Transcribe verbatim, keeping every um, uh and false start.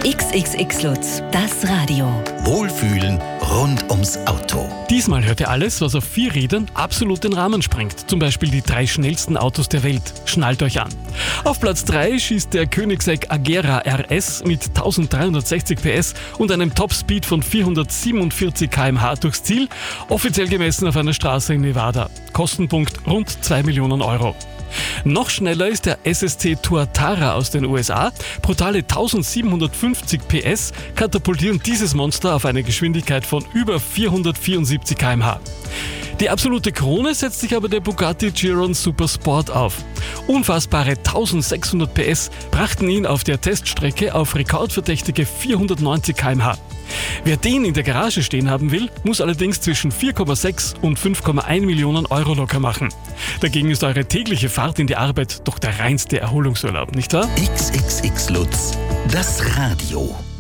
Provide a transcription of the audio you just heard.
X X X Lutz, das Radio. Wohlfühlen rund ums Auto. Diesmal hört ihr alles, was auf vier Rädern absolut den Rahmen sprengt. Zum Beispiel die drei schnellsten Autos der Welt. Schnallt euch an. Auf Platz drei schießt der Koenigsegg Agera R S mit eintausenddreihundertsechzig P S und einem Topspeed von vierhundertsiebenundvierzig Kilometer pro Stunde durchs Ziel, offiziell gemessen auf einer Straße in Nevada. Kostenpunkt rund zwei Millionen Euro. Noch schneller ist der S S C Tuatara aus den U S A. Brutale eintausendsiebenhundertfünfzig P S katapultieren dieses Monster auf eine Geschwindigkeit von über vierhundertvierundsiebzig Kilometer pro Stunde. Die absolute Krone setzt sich aber der Bugatti Chiron Supersport auf. Unfassbare eintausendsechshundert P S brachten ihn auf der Teststrecke auf rekordverdächtige vierhundertneunzig Kilometer pro Stunde. Wer den in der Garage stehen haben will, muss allerdings zwischen vier Komma sechs und fünf Komma eins Millionen Euro locker machen. Dagegen ist eure tägliche Fahrt in die Arbeit doch der reinste Erholungsurlaub, nicht wahr? X X X Lutz, das Radio.